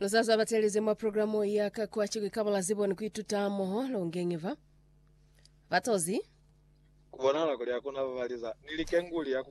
Sasa bateleze mwa programu ya kakwachi kabla ziboni kuitutamo longengiva. Vatozi? Kubonana kuli hakuna valiza. Nilikenguli ya